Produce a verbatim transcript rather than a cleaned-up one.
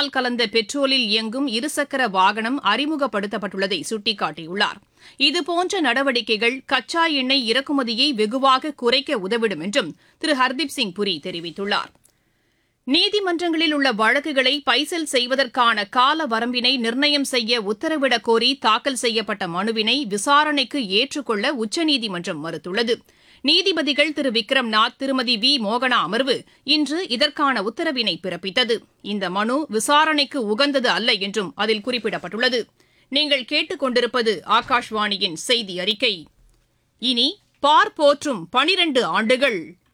Ethanol கலந்த பெட்ரோலில் இயங்கும் இருசக்கர வாகனம் அறிமுகப்படுத்தப்பட்டுள்ளதை சுட்டிக்காட்டியுள்ளார். இதுபோன்ற நடவடிக்கைகள் கச்சா எண்ணெய் இறக்குமதியை வெகுவாக குறைக்க உதவிடும் என்றும் திரு ஹர்தீப் சிங் புரி தெரிவித்துள்ளார். நீதிமன்றங்களில் உள்ள வழக்குகளை பைசல் செய்வதற்கான கால வரம்பினை நிர்ணயம் செய்ய உத்தரவிடக் கோரி தாக்கல் செய்யப்பட்ட மனுவினை விசாரணைக்கு ஏற்றுக்கொள்ள உச்சநீதிமன்றம் மறுத்துள்ளது. நீதிபதிகள் திரு விக்ரம்நாத், திருமதி வி மோகனா அமர்வு இன்று இதற்கான உத்தரவினை பிறப்பித்தது. இந்த மனு விசாரணைக்கு உகந்தது அல்ல என்றும் அதில் குறிப்பிடப்பட்டுள்ளது. நீங்கள் கேட்டுக் கொண்டிருப்பது ஆகாஷ்வாணியின் செய்தி அறிக்கை. இனி பார்ப்போற்றும் பனிரண்டு ஆண்டுகள்